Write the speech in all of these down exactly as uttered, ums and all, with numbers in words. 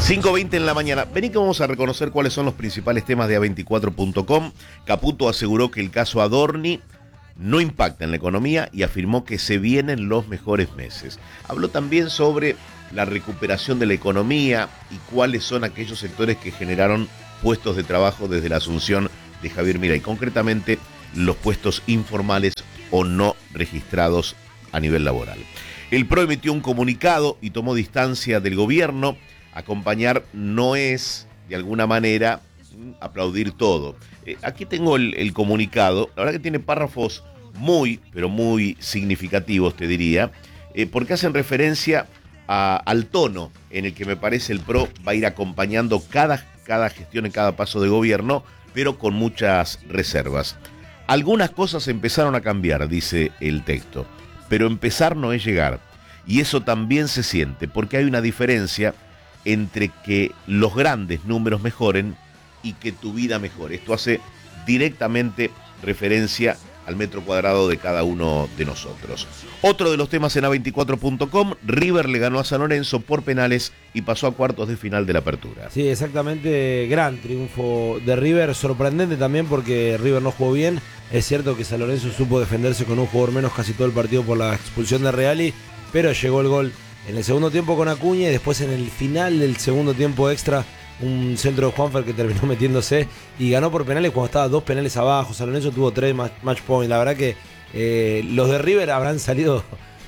cinco veinte en la mañana. Vení que vamos a reconocer cuáles son los principales temas de A veinticuatro punto com. Caputo aseguró que el caso Adorni no impacta en la economía y afirmó que se vienen los mejores meses. Habló también sobre la recuperación de la economía y cuáles son aquellos sectores que generaron puestos de trabajo desde la asunción de Javier Milei, concretamente los puestos informales o no registrados a nivel laboral. El P R O emitió un comunicado y tomó distancia del gobierno. Acompañar no es, de alguna manera, aplaudir todo. Eh, aquí tengo el, el comunicado. La verdad que tiene párrafos muy, pero muy significativos, te diría, eh, porque hacen referencia a, al tono en el que me parece el P R O va a ir acompañando cada, cada gestión en cada paso de gobierno, pero con muchas reservas. Algunas cosas empezaron a cambiar, dice el texto, pero empezar no es llegar. Y eso también se siente, porque hay una diferencia entre que los grandes números mejoren y que tu vida mejore. Esto hace directamente referencia al metro cuadrado de cada uno de nosotros. Otro de los temas en A veinticuatro punto com, River le ganó a San Lorenzo por penales y pasó a cuartos de final de la apertura. Sí, exactamente, gran triunfo de River, sorprendente también porque River no jugó bien. Es cierto que San Lorenzo supo defenderse con un jugador menos casi todo el partido por la expulsión de Reali, pero llegó el gol en el segundo tiempo con Acuña y después en el final del segundo tiempo extra un centro de Juanfer que terminó metiéndose y ganó por penales cuando estaba dos penales abajo. San Lorenzo tuvo tres match points. La verdad que eh, los de River habrán salido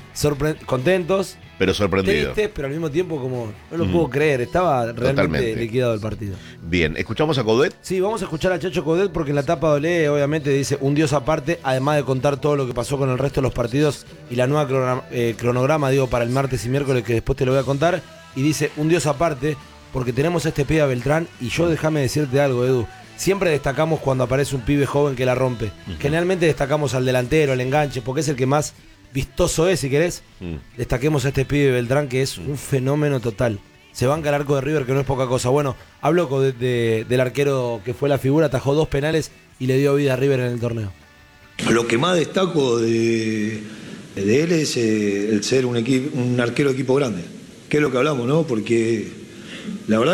contentos, pero sorprendidos, tristes, pero al mismo tiempo como no lo mm. puedo creer, estaba realmente Totalmente. liquidado el partido. Bien, ¿escuchamos a Coudet? Sí, vamos a escuchar a Chacho Coudet porque en la tapa de Olé obviamente dice un dios aparte, además de contar todo lo que pasó con el resto de los partidos y la nueva cronograma, eh, cronograma digo, para el martes y miércoles, que después te lo voy a contar, y dice un dios aparte porque tenemos a este pibe a Beltrán, y yo déjame decirte algo, Edu, siempre destacamos cuando aparece un pibe joven que la rompe. Uh-huh. Generalmente destacamos al delantero, al enganche, porque es el que más vistoso es, si querés. Uh-huh. Destaquemos a este pibe Beltrán, que es un fenómeno total. Se banca el arco de River, que no es poca cosa. Bueno, hablo de, de, del arquero que fue la figura, atajó dos penales y le dio vida a River en el torneo. Lo que más destaco de, de él es eh, el ser un, equipo, un arquero de equipo grande. Que es lo que hablamos, ¿no? Porque la verdad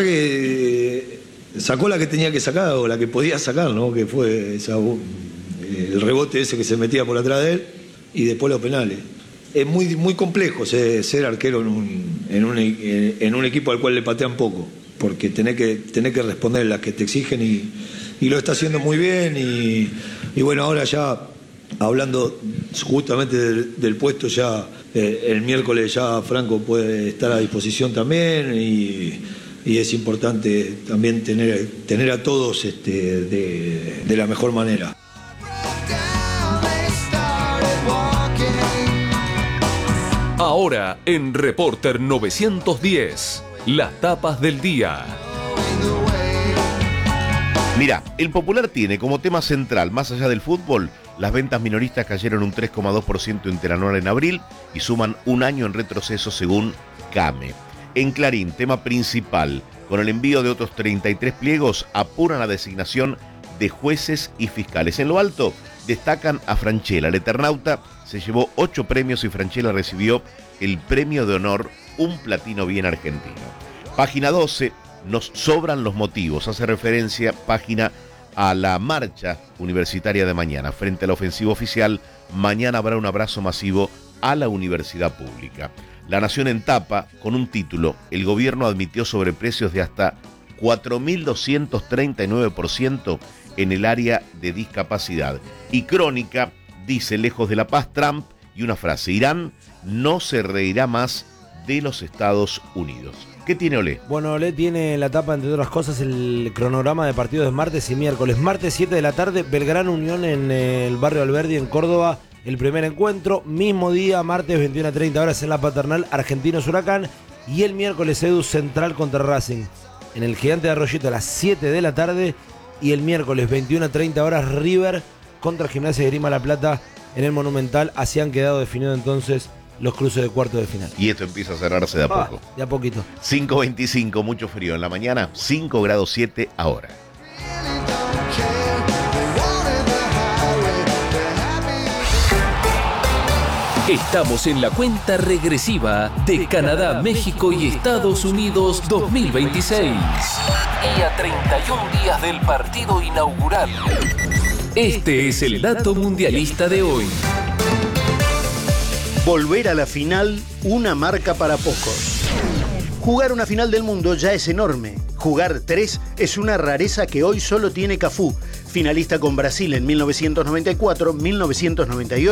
que sacó la que tenía que sacar o la que podía sacar, ¿no? Que fue esa, el rebote ese que se metía por atrás de él y después los penales. Es muy, muy complejo ser, ser arquero en un, en, un, en un equipo al cual le patean poco, porque tenés que, tenés que responder las que te exigen y, y lo está haciendo muy bien. Y, y bueno, ahora ya hablando justamente del, del puesto, ya eh, el miércoles ya Franco puede estar a disposición también y, y es importante también tener, tener a todos este, de, de la mejor manera. Ahora en Reporter novecientos diez, las tapas del día. Mira, el Popular tiene como tema central, más allá del fútbol, las ventas minoristas cayeron un tres coma dos por ciento interanual en abril y suman un año en retroceso según CAME. En Clarín, tema principal, con el envío de otros treinta y tres pliegos, apuran la designación de jueces y fiscales. En lo alto, destacan a Franchella. El Eternauta se llevó ocho premios y Franchella recibió el premio de honor, un platino bien argentino. Página doce, nos sobran los motivos. Hace referencia, página, a la marcha universitaria de mañana. Frente a la ofensiva oficial, mañana habrá un abrazo masivo a la universidad pública. La Nación en tapa, con un título, el gobierno admitió sobreprecios de hasta cuatro mil doscientos treinta y nueve por ciento en el área de discapacidad. Y Crónica dice, lejos de la paz, Trump, y una frase, Irán no se reirá más de los Estados Unidos. ¿Qué tiene Olé? Bueno, Olé tiene la tapa, entre otras cosas, el cronograma de partidos de martes y miércoles. Martes siete de la tarde, Belgrano Unión en el barrio Alberdi, en Córdoba, el primer encuentro. Mismo día, martes veintiuna a treinta horas en la Paternal, Argentinos Huracán. Y el miércoles, Edu, Central contra Racing en el Gigante de Arroyito a las siete de la tarde. Y el miércoles veintiuna a treinta horas, River contra Gimnasia de Grima La Plata en el Monumental. Así han quedado definidos entonces los cruces de cuartos de final. Y esto empieza a cerrarse de a ah, poco. De a poquito. cinco veinticinco, mucho frío en la mañana, cinco grados siete ahora. Estamos en la cuenta regresiva de Canadá, México y Estados Unidos dos mil veintiséis. Y a treinta y un días del partido inaugural. Este es el dato mundialista de hoy. Volver a la final, una marca para pocos. Jugar una final del mundo ya es enorme. Jugar tres es una rareza que hoy solo tiene Cafú, finalista con Brasil en mil novecientos noventa y cuatro, mil novecientos noventa y ocho.